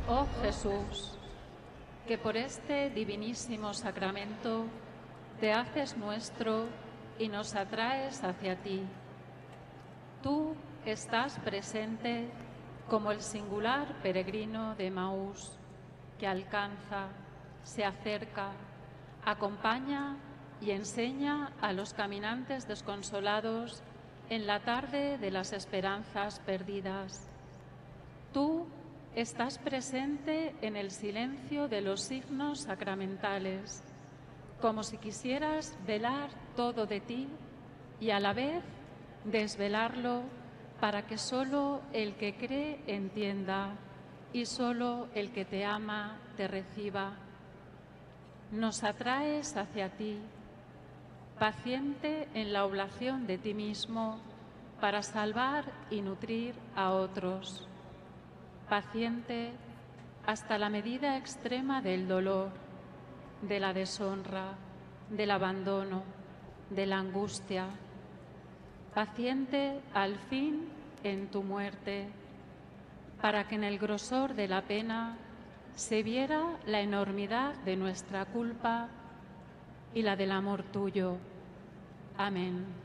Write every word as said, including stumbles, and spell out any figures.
Oh Jesús, que por este divinísimo sacramento te haces nuestro y nos atraes hacia ti. Tú estás presente como el singular peregrino de Emaús, que alcanza, se acerca, acompaña y enseña a los caminantes desconsolados en la tarde de las esperanzas perdidas. Tú estás presente en el silencio de los signos sacramentales, como si quisieras velar todo de ti y a la vez desvelarlo para que solo el que cree entienda y solo el que te ama te reciba. Nos atraes hacia ti, paciente en la oblación de ti mismo para salvar y nutrir a otros. Paciente hasta la medida extrema del dolor, de la deshonra, del abandono, de la angustia. Paciente al fin en tu muerte, para que en el grosor de la pena se viera la enormidad de nuestra culpa y la del amor tuyo. Amén.